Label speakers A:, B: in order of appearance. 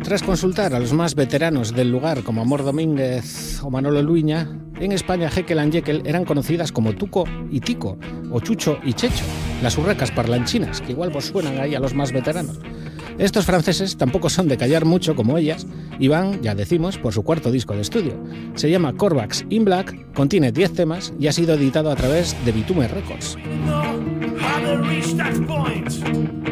A: Tras consultar a los más veteranos del lugar como Amor Domínguez o Manolo Luña, en España Jekyll and Jekyll eran conocidas como Tuco y Tico, o Chucho y Checho, las urracas parlanchinas, que igual vos suenan ahí a los más veteranos. Estos franceses tampoco son de callar mucho como ellas y van, ya decimos, por su cuarto disco de estudio. Se llama Corvax in Black, contiene 10 temas y ha sido editado a través de Bitume Records.